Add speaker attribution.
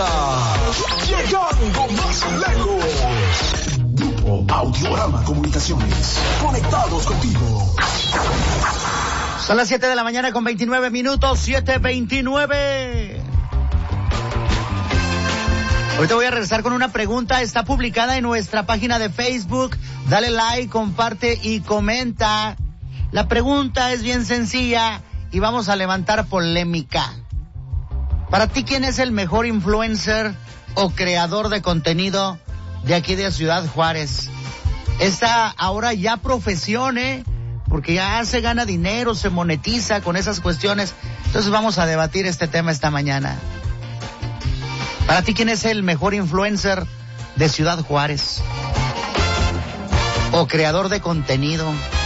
Speaker 1: presenta Llegando Más Lejos. Grupo Audiorama Comunicaciones. Conectados contigo.
Speaker 2: Son las 7 de la mañana con 29 minutos, 7:29. Ahorita voy a regresar con una pregunta, está publicada en nuestra página de Facebook. Dale like, comparte y comenta. La pregunta es bien sencilla y vamos a levantar polémica. Para ti, ¿quién es el mejor influencer o creador de contenido de aquí de Ciudad Juárez? Esta ahora ya profesión, porque ya se gana dinero, se monetiza con esas cuestiones. Entonces vamos a debatir este tema esta mañana. Para ti, ¿quién es el mejor influencer de Ciudad Juárez? O creador de contenido.